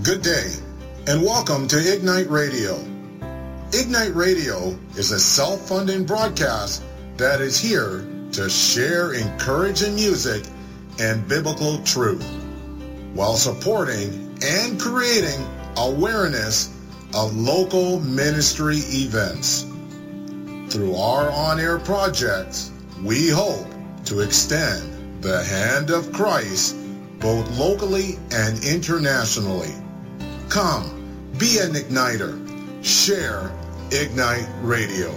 Good day, and welcome to Ignite Radio. Ignite Radio is a self-funding broadcast that is here to share encouraging music and biblical truth while supporting and creating awareness of local ministry events. Through our on-air projects, we hope to extend the hand of Christ both locally and internationally. Come, be an igniter. Share Ignite Radio.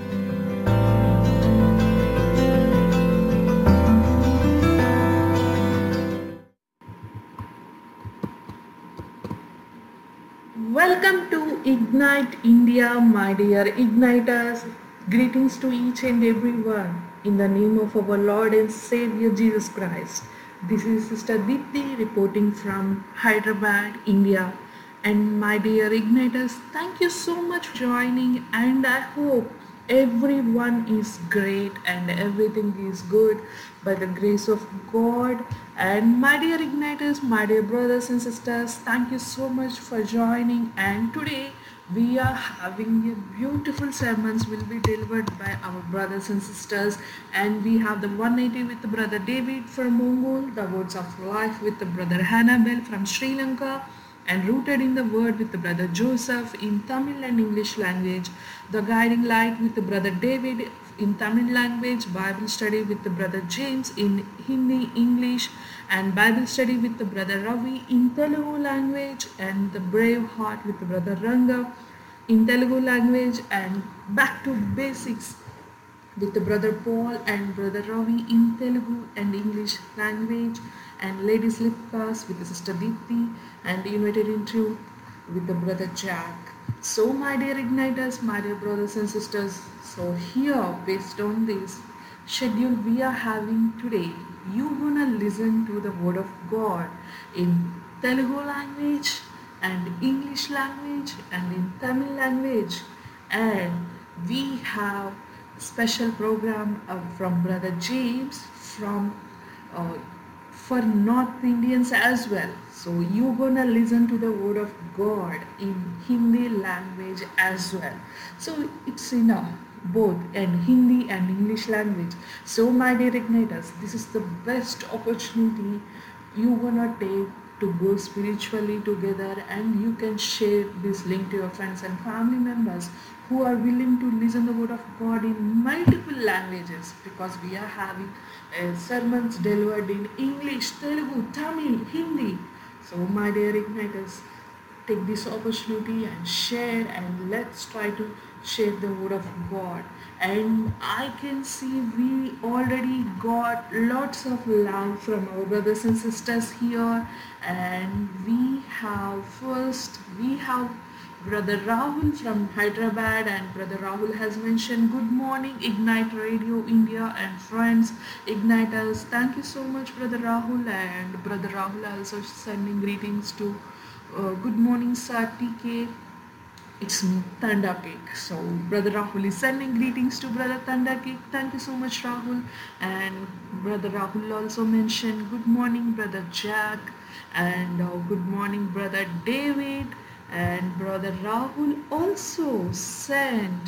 Welcome to Ignite India, my dear Igniters. Greetings to each and everyone in the name of our Lord and Savior Jesus Christ. This is Sister Deepthi reporting from Hyderabad, India. And my dear Igniters, thank you so much for joining, and I hope everyone is great and everything is good by the grace of God. And my dear Igniters, my dear brothers and sisters, thank you so much for joining. And today we are having a beautiful sermons will be delivered by our brothers and sisters, and we have the 180 with the brother David from Mongol, the words of life with the brother Hannabel from Sri Lanka, and rooted in the word with the brother Joseph in Tamil and English language, the guiding light with the brother David in Tamil language, Bible study with the brother James in Hindi, English, and Bible study with the brother Ravi in Telugu language, and the brave heart with the brother Ranga in Telugu language, and back to basics with the brother Paul and brother Ravi in Telugu and English language, and ladies lip class with the sister Deepthi, and united in truth with the brother Jack. So my dear Igniters, my dear brothers and sisters, so here based on this schedule we are having today, you gonna listen to the word of God in Telugu language and English language and in Tamil language, and we have special program from brother James from for North Indians as well. So you gonna listen to the word of God in Hindi language as well. So it's in both and Hindi and English language. So my dear Igniters, this is the best opportunity you gonna take to go spiritually together, and you can share this link to your friends and family members who are willing to listen the word of God in multiple languages, because we are having sermons delivered in English, Telugu, Tamil, Hindi. So my dear Igniters, take this opportunity and share, and let's try to share the word of God. And I can see we already got lots of love from our brothers and sisters here, and we have brother Rahul from Hyderabad, and brother Rahul has mentioned good morning Ignite Radio India and friends Igniters. Thank you so much brother Rahul, and brother Rahul also sending greetings to good morning sir TK. It's me, Thunder Cake. So brother Rahul is sending greetings to brother Thunder Cake. Thank you so much Rahul. And brother Rahul also mentioned good morning brother Jack, and good morning brother David. And brother Rahul also sent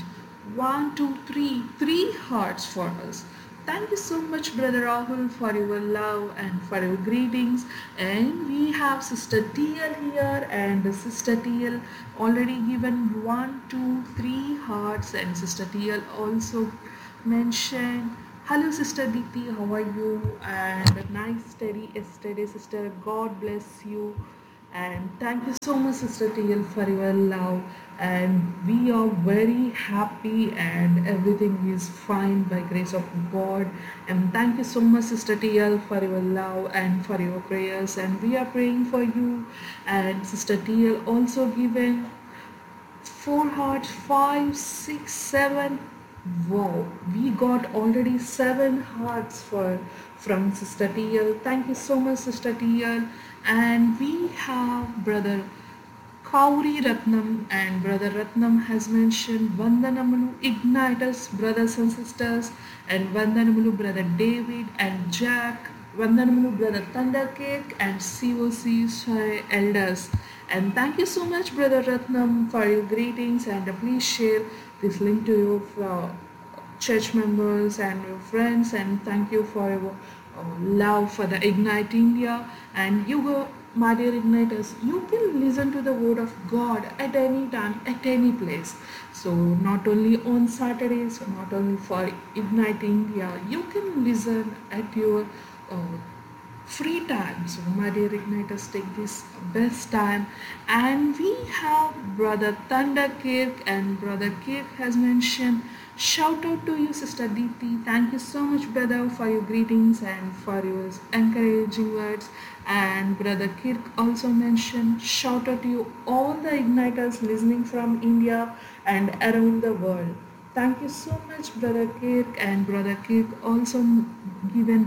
3 hearts for us. Thank you so much brother Rahul for your love and for your greetings. And we have sister TL here, and sister TL already given 3 hearts, and sister TL also mentioned hello sister Deepthi, how are you, and a nice study yesterday sister, God bless you. And thank you so much sister TL for your love, and we are very happy and everything is fine by grace of God. And thank you so much sister TL for your love and for your prayers, and we are praying for you. And sister TL also given 4 hearts, 5, 6, 7. Wow, we got already 7 hearts from sister TL. Thank you so much sister TL. And we have brother Kauri Ratnam, and brother Ratnam has mentioned Vandanamulu Igniters, brothers and sisters, and Vandanamulu brother David and Jack, Vandanamulu brother Thunder Cake, and COC elders. And thank you so much, Brother Ratnam, for your greetings. And please share this link to your church members and your friends. And thank you for your love for the Ignite India. And you go, my dear Igniters, you can listen to the word of God at any time, at any place. So not only on Saturdays, not only for Ignite India, you can listen at your uh, free time. So my dear Igniters, take this best time. And we have Brother Thunder Kirk, and Brother Kirk has mentioned, shout out to you, Sister Deepthi. Thank you so much, brother, for your greetings and for your encouraging words. And Brother Kirk also mentioned, shout out to you, all the Igniters listening from India and around the world. Thank you so much, Brother Kirk. And Brother Kirk also given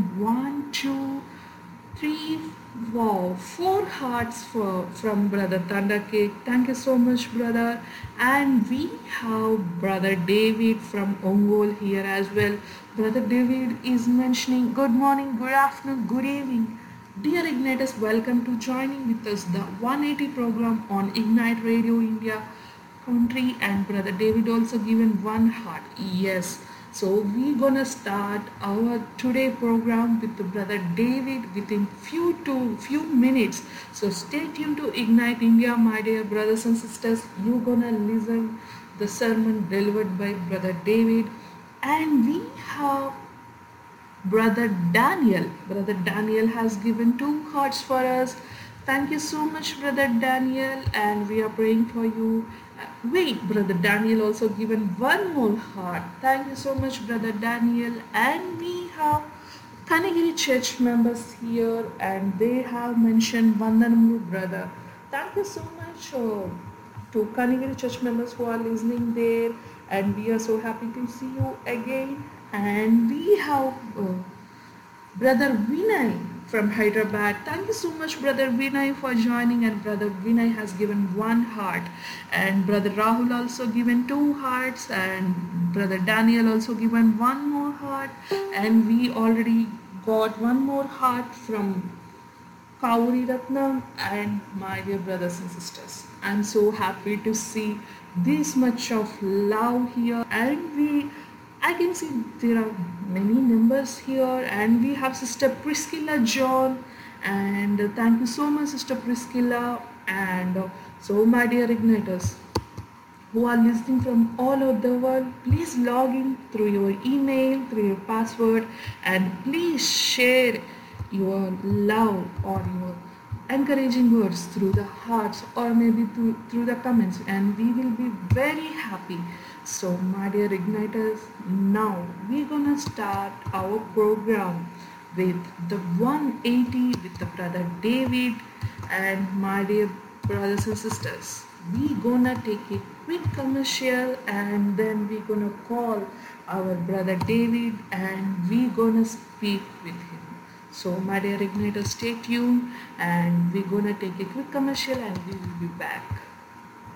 1, 2, 3, wow, 4 hearts from Brother Thunder Cake. Thank you so much, brother. And we have Brother David from Ongole here as well. Brother David is mentioning, good morning, good afternoon, good evening. Dear Igniters, welcome to joining with us the 180 program on Ignite Radio India country. And Brother David also given 1 heart. Yes. So we're gonna start our today program with the Brother David within few minutes. So stay tuned to Ignite India, my dear brothers and sisters. You're gonna listen the sermon delivered by Brother David. And we have Brother Daniel. Brother Daniel has given 2 hearts for us. Thank you so much, Brother Daniel, and we are praying for you. Wait, Brother Daniel also given 1 more heart. Thank you so much, Brother Daniel. And we have Kanagiri church members here, and they have mentioned Vandanamu, brother. Thank you so much to Kanagiri church members who are listening there, and we are so happy to see you again. And we have Brother Vinay from Hyderabad. Thank you so much, Brother Vinay, for joining. And Brother Vinay has given 1 heart. And Brother Rahul also given 2 hearts. And Brother Daniel also given 1 more heart. And we already got 1 more heart from Kauri Ratnam and my dear brothers and sisters. I'm so happy to see this much of love here. And I can see there are many numbers here, and we have Sister Priscilla John, and thank you so much, Sister Priscilla. And so my dear Igniters who are listening from all over the world, please log in through your email, through your password, and please share your love or your encouraging words through the hearts or maybe through the comments, and we will be very happy. So my dear Igniters, now we're gonna start our program with the 180 with the Brother David. And my dear brothers and sisters, we gonna take a quick commercial, and then we gonna call our Brother David and we gonna speak with him. So my dear Igniters, stay tuned, and we're gonna take a quick commercial and we will be back.